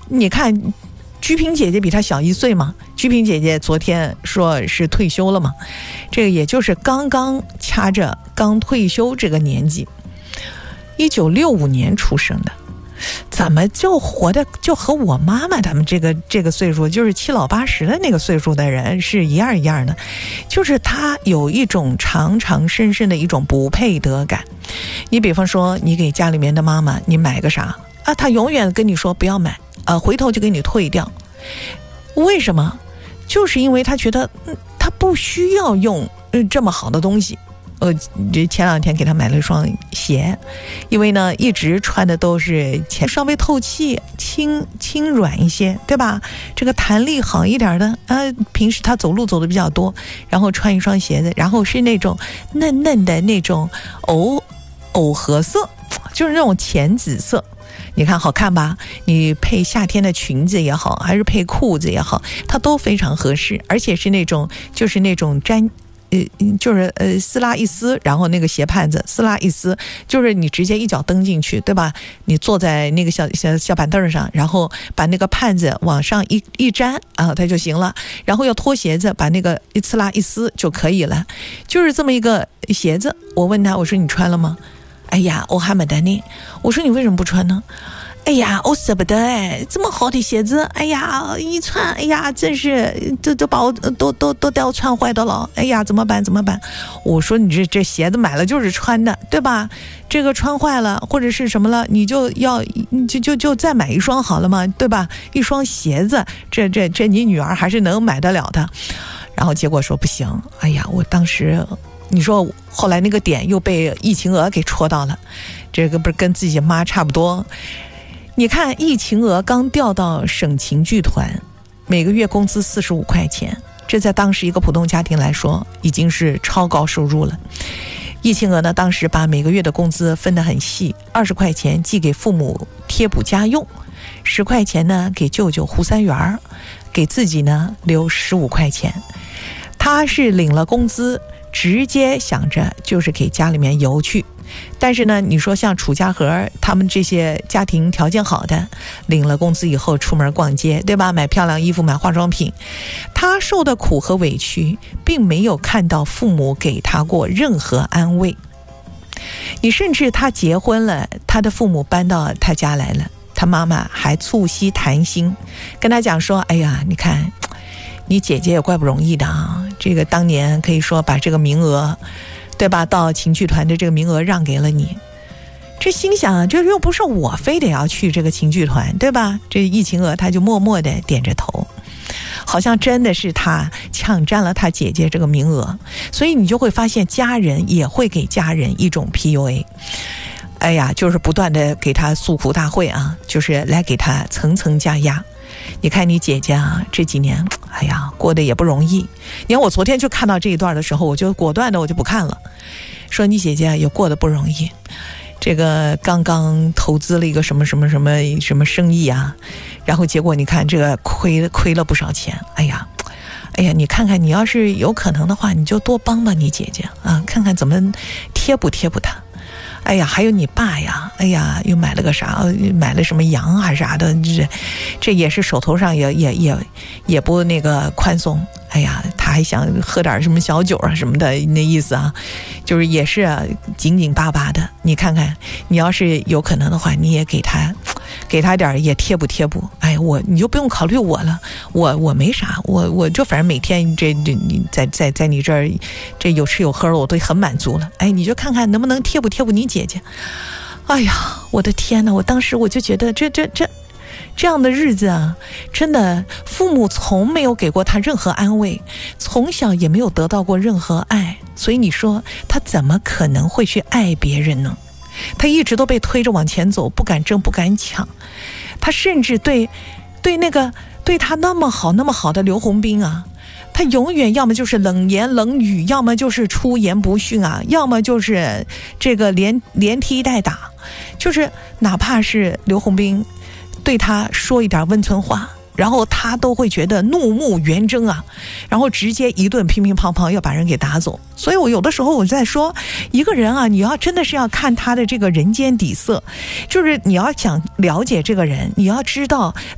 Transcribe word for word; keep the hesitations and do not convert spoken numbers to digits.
你看居萍姐姐比她小一岁嘛，居萍姐姐昨天说是退休了嘛，这个也就是刚刚掐着刚退休这个年纪，一九六五年出生的，怎么就活的就和我妈妈他们这个这个岁数，就是七老八十的那个岁数的人是一样一样的，就是他有一种长长深深的一种不配得感。你比方说你给家里面的妈妈你买个啥啊，他永远跟你说不要买啊，回头就给你退掉。为什么？就是因为他觉得、嗯、他不需要用、嗯、这么好的东西。呃，前两天给他买了一双鞋，因为呢一直穿的都是前稍微透气轻轻软一些，对吧？这个弹力好一点的啊，平时他走路走的比较多，然后穿一双鞋子，然后是那种嫩嫩的那种藕藕荷色，就是那种浅紫色，你看好看吧？你配夏天的裙子也好，还是配裤子也好，它都非常合适，而且是那种就是那种粘呃，就是呃撕拉一撕，然后那个鞋帕子撕拉一撕，就是你直接一脚蹬进去，对吧？你坐在那个小小小板凳上，然后把那个帕子往上一一粘啊，它就行了。然后要脱鞋子，把那个一撕拉一撕就可以了。就是这么一个鞋子，我问他，我说你穿了吗？哎呀，我还没得呢。我说你为什么不穿呢？哎呀，我舍不得哎，这么好的鞋子，哎呀，一穿，哎呀，真是都都把我都都都带我穿坏的了，哎呀，怎么办怎么办？我说你这这鞋子买了就是穿的，对吧？这个穿坏了或者是什么了，你就要就就就再买一双好了嘛，对吧？一双鞋子，这这这你女儿还是能买得了的。然后结果说不行，哎呀，我当时。你说后来那个点又被易晴娥给戳到了，这个不是跟自己妈差不多。你看易晴娥刚调到省情剧团，每个月工资四十五块钱，这在当时一个普通家庭来说已经是超高收入了。易晴娥呢，当时把每个月的工资分得很细，二十块钱寄给父母贴补家用，十块钱呢给舅舅胡三元，给自己呢留十五块钱。他是领了工资直接想着就是给家里面邮去，但是呢你说像楚家和他们这些家庭条件好的，领了工资以后出门逛街，对吧？买漂亮衣服，买化妆品，他受的苦和委屈并没有看到父母给他过任何安慰。你甚至他结婚了，他的父母搬到他家来了，他妈妈还促膝谈心，跟他讲说，哎呀，你看你姐姐也怪不容易的啊，这个当年可以说把这个名额，对吧，到情剧团的这个名额让给了你。这心想，这又不是我非得要去这个情剧团，对吧？这易晴娥她就默默地点着头，好像真的是她抢占了她姐姐这个名额。所以你就会发现家人也会给家人一种 P U A， 哎呀，就是不断的给她诉苦大会啊，就是来给她层层加压。你看你姐姐啊，这几年哎呀过得也不容易。你看我昨天就看到这一段的时候，我就果断的我就不看了，说你姐姐也过得不容易，这个刚刚投资了一个什么什么什么什么生意啊，然后结果你看这个亏亏了不少钱。哎呀哎呀，你看看，你要是有可能的话，你就多帮帮你姐姐啊，看看怎么贴补贴补她。哎呀，还有你爸呀，哎呀，又买了个啥，买了什么羊还是啥的，这这也是手头上也也也也不那个宽松。哎呀，他还想喝点什么小酒啊什么的，那意思啊，就是也是、啊、紧紧巴巴的。你看看，你要是有可能的话，你也给他给他点也贴补贴补。哎，我你就不用考虑我了，我我没啥，我我就反正每天这这你在在在你这儿这有吃有喝了，我都很满足了。哎，你就看看能不能贴补贴补你姐姐。哎呀，我的天哪！我当时我就觉得这这这。这样的日子啊，真的父母从没有给过他任何安慰，从小也没有得到过任何爱，所以你说他怎么可能会去爱别人呢？他一直都被推着往前走，不敢争不敢抢。他甚至对对那个对他那么好那么好的刘洪斌啊，他永远要么就是冷言冷语，要么就是出言不逊啊，要么就是这个连连踢带打，就是哪怕是刘洪斌对他说一点温存话，然后他都会觉得怒目圆睁啊，然后直接一顿乒乒乓乓要把人给打走。所以我有的时候我在说，一个人啊，你要真的是要看他的这个人间底色，就是你要想了解这个人，你要知道